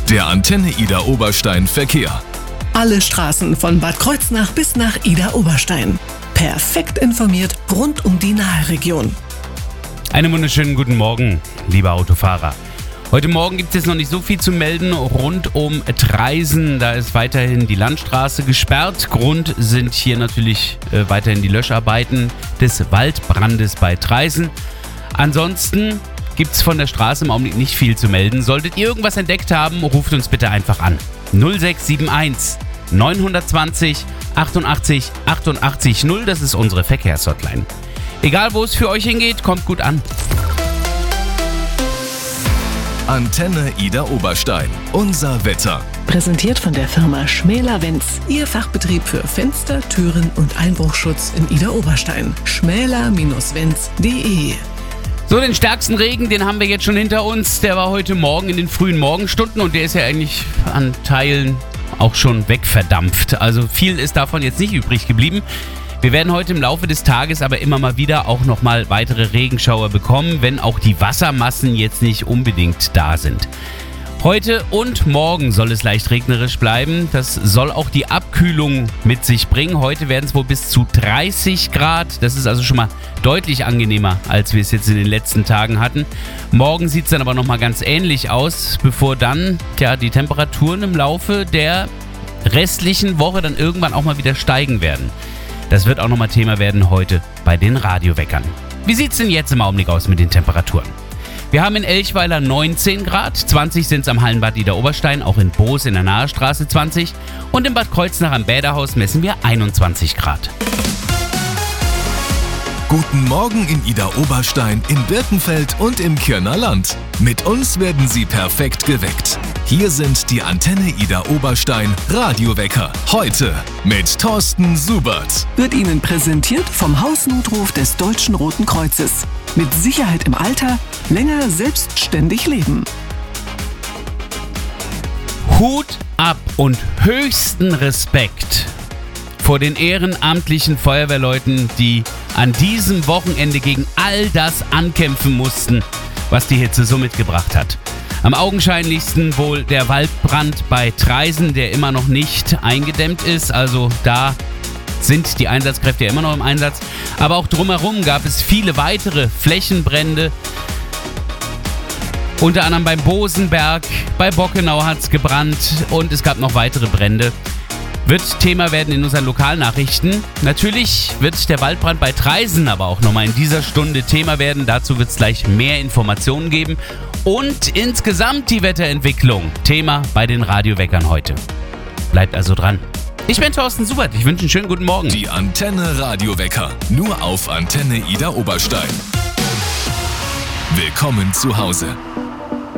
Der Antenne Idar Oberstein Verkehr. Alle Straßen von Bad Kreuznach bis nach Idar Oberstein. Perfekt informiert rund um die Naheregion. Einen wunderschönen guten Morgen, liebe Autofahrer. Heute Morgen gibt es noch nicht so viel zu melden rund um Traisen. Da ist weiterhin die Landstraße gesperrt. Grund sind hier natürlich weiterhin die Löscharbeiten des Waldbrandes bei Traisen. Ansonsten gibt es von der Straße im Augenblick nicht viel zu melden. Solltet ihr irgendwas entdeckt haben, ruft uns bitte einfach an. 0671 920 88 88 0, das ist unsere Verkehrshotline. Egal wo es für euch hingeht, kommt gut an. Antenne Idar Oberstein. Unser Wetter. Präsentiert von der Firma Schmäler-Wenz. Ihr Fachbetrieb für Fenster, Türen und Einbruchschutz in Idar Oberstein. schmäler-wenz.de. So, den stärksten Regen, den haben wir jetzt schon hinter uns. Der war heute Morgen in den frühen Morgenstunden und der ist ja eigentlich an Teilen auch schon wegverdampft. Also viel ist davon jetzt nicht übrig geblieben. Wir werden heute im Laufe des Tages aber immer mal wieder auch nochmal weitere Regenschauer bekommen, wenn auch die Wassermassen jetzt nicht unbedingt da sind. Heute und morgen soll es leicht regnerisch bleiben. Das soll auch die Abkühlung mit sich bringen. Heute werden es wohl bis zu 30 Grad. Das ist also schon mal deutlich angenehmer, als wir es jetzt in den letzten Tagen hatten. Morgen sieht es dann aber nochmal ganz ähnlich aus, bevor dann die Temperaturen im Laufe der restlichen Woche dann irgendwann auch mal wieder steigen werden. Das wird auch nochmal Thema werden heute bei den Radioweckern. Wie sieht es denn jetzt im Augenblick aus mit den Temperaturen? Wir haben in Elchweiler 19 Grad, 20 sind es am Hallenbad Idar Oberstein, auch in Boos in der Nahestraße 20 und in Bad Kreuznach am Bäderhaus messen wir 21 Grad. Guten Morgen in Idar Oberstein, in Birkenfeld und im Kirner Land. Mit uns werden Sie perfekt geweckt. Hier sind die Antenne Idar Oberstein Radiowecker. Heute mit Thorsten Subert. Wird Ihnen präsentiert vom Hausnotruf des Deutschen Roten Kreuzes. Mit Sicherheit im Alter, länger selbstständig leben. Hut ab und höchsten Respekt vor den ehrenamtlichen Feuerwehrleuten, die an diesem Wochenende gegen all das ankämpfen mussten, was die Hitze so mitgebracht hat. Am augenscheinlichsten wohl der Waldbrand bei Traisen, der immer noch nicht eingedämmt ist. Also da sind die Einsatzkräfte ja immer noch im Einsatz. Aber auch drumherum gab es viele weitere Flächenbrände. Unter anderem beim Bosenberg, bei Bockenau hat es gebrannt und es gab noch weitere Brände. Wird Thema werden in unseren Lokalnachrichten. Natürlich wird der Waldbrand bei Traisen aber auch nochmal in dieser Stunde Thema werden. Dazu wird es gleich mehr Informationen geben. Und insgesamt die Wetterentwicklung. Thema bei den Radioweckern heute. Bleibt also dran. Ich bin Thorsten Subert. Ich wünsche einen schönen guten Morgen. Die Antenne Radiowecker. Nur auf Antenne Idar Oberstein. Willkommen zu Hause.